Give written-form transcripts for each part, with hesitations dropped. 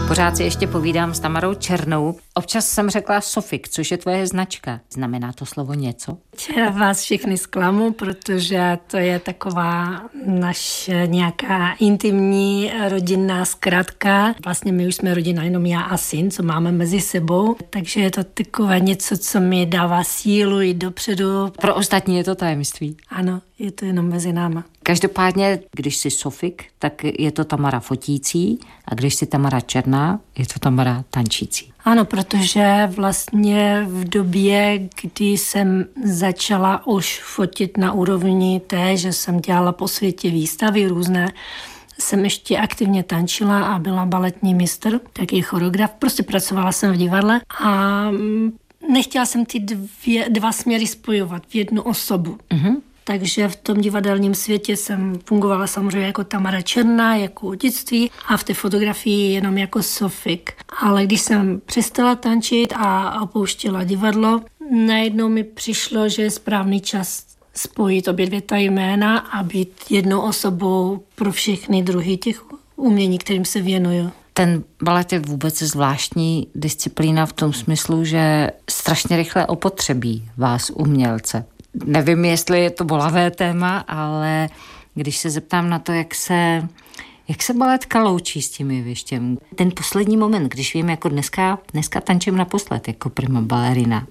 Pořád si ještě povídám s Tamarou Černou. Občas jsem řekla Sofik, což je tvoje značka. Znamená to slovo něco? Já vás všechny zklamu, protože to je taková naše nějaká intimní rodinná zkratka. Vlastně my už jsme rodina jenom já a syn, co máme mezi sebou. Takže je to takové něco, co mi dává sílu i dopředu. Pro ostatní je to tajemství. Ano, je to jenom mezi náma. Každopádně, když jsi Sofik, tak je to Tamara fotící a když jsi Tamara Černá, je to Tamara tančící. Ano, protože vlastně v době, kdy jsem začala už fotit na úrovni té, že jsem dělala po světě výstavy různé, jsem ještě aktivně tančila a byla baletní mistr, taky choreograf. Prostě pracovala jsem v divadle a nechtěla jsem ty dva směry spojovat v jednu osobu. Takže v tom divadelním světě jsem fungovala samozřejmě jako Tamara Černá, jako u dětství a v té fotografii jenom jako Sofik. Ale když jsem přestala tančit a opouštěla divadlo, najednou mi přišlo, že je správný čas spojit obě dvě ta jména a být jednou osobou pro všechny druhy těch umění, kterým se věnuju. Ten balet je vůbec zvláštní disciplína v tom smyslu, že strašně rychle opotřebí vás umělce. Nevím, jestli je to bolavé téma, ale když se zeptám na to, jak se baletka loučí s tím jevištěm. Ten poslední moment, když vím, jako dneska tančím naposled jako prima balerina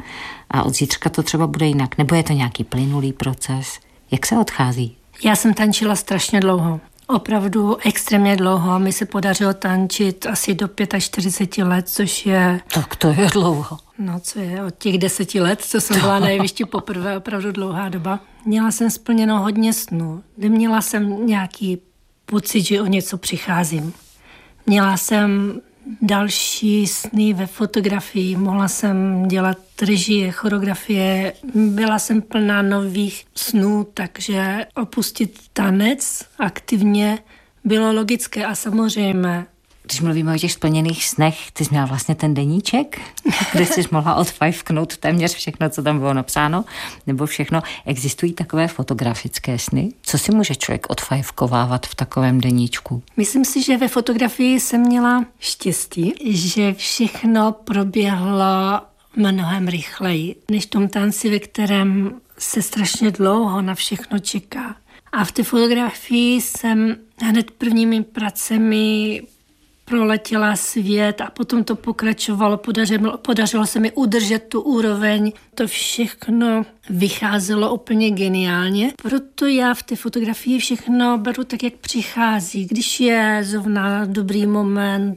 a od zítřka to třeba bude jinak, nebo je to nějaký plynulý proces? Jak se odchází? Já jsem tančila strašně dlouho. Opravdu extrémně dlouho. Mi se podařilo tančit asi do 45 let, což je... Tak to je dlouho. No, co je od těch 10 let, co jsem byla na jevišti poprvé, opravdu dlouhá doba. Měla jsem splněno hodně snů. Neměla jsem nějaký pocit, že o něco přicházím. Měla jsem další sny ve fotografii, mohla jsem dělat režie, choreografie, byla jsem plná nových snů, takže opustit tanec aktivně bylo logické a samozřejmé. Když mluvíme o těch splněných snech, ty jsi měla vlastně ten deníček, kde jsi mohla odfajfknout téměř všechno, co tam bylo napsáno, nebo všechno. Existují takové fotografické sny? Co si může člověk odfajfkovávat v takovém deníčku? Myslím si, že ve fotografii jsem měla štěstí, že všechno proběhlo mnohem rychleji, než v tom tanci, ve kterém se strašně dlouho na všechno čeká. A v té fotografii jsem hned prvními pracemi proletěla svět a potom to pokračovalo, podařilo se mi udržet tu úroveň. To všechno vycházelo úplně geniálně, proto já v té fotografii všechno beru tak, jak přichází. Když je zrovna dobrý moment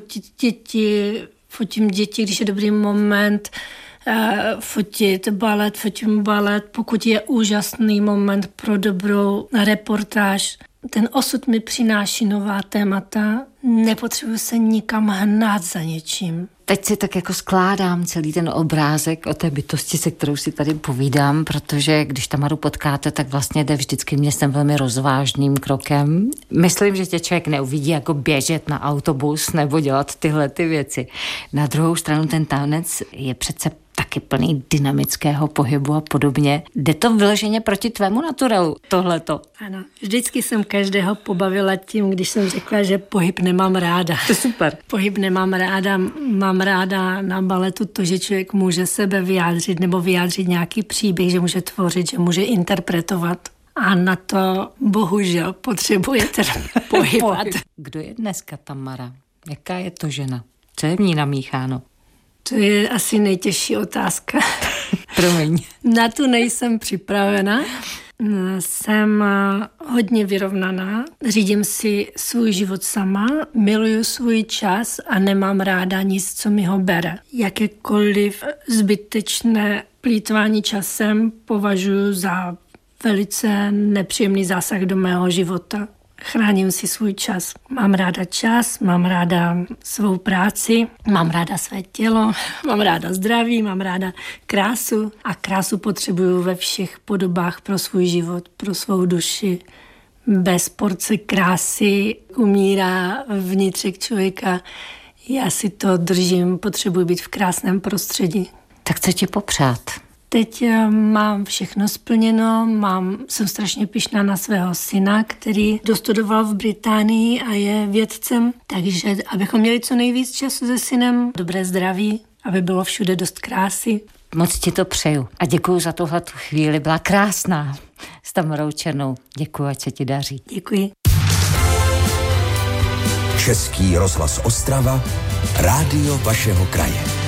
fotím děti, když je dobrý moment fotím balet, pokud je úžasný moment pro dobrou reportáž. Ten osud mi přináší nová témata, nepotřebuji se nikam hnát za něčím. Teď si tak jako skládám celý ten obrázek o té bytosti, se kterou si tady povídám, protože když Tamaru potkáte, tak vlastně jde vždycky městem velmi rozvážným krokem. Myslím, že tě člověk neuvidí jako běžet na autobus nebo dělat tyhle ty věci. Na druhou stranu ten tanec je přece taky plný dynamického pohybu a podobně. Jde to vyloženě proti tvému naturelu, tohleto? Ano, vždycky jsem každého pobavila tím, když jsem řekla, že pohyb nemám ráda. To je super. Pohyb nemám ráda, mám ráda na baletu to, že člověk může sebe vyjádřit nebo vyjádřit nějaký příběh, že může tvořit, že může interpretovat. A na to bohužel potřebujete pohybovat. Kdo je dneska Tamara? Jaká je to žena? Co je v ní namícháno? To je asi nejtěžší otázka. Promiň. Na tu nejsem připravena. Jsem hodně vyrovnaná, řídím si svůj život sama, miluju svůj čas a nemám ráda nic, co mi ho bere. Jakékoliv zbytečné plýtvání časem považuji za velice nepříjemný zásah do mého života. Chráním si svůj čas. Mám ráda čas, mám ráda svou práci, mám ráda své tělo, mám ráda zdraví, mám ráda krásu a krásu potřebuju ve všech podobách pro svůj život, pro svou duši. Bez porce krásy umírá vnitřek člověka. Já si to držím, potřebuji být v krásném prostředí. Tak chci ti popřát. Teď mám všechno splněno, jsem strašně pyšná na svého syna, který dostudoval v Británii a je vědcem, takže abychom měli co nejvíc času se synem, dobré zdraví, aby bylo všude dost krásy. Moc ti to přeju a děkuji za tuhletu chvíli, byla krásná s Tamarou Černou. Děkuji, ať se ti daří. Děkuji. Český rozhlas Ostrava, rádio vašeho kraje.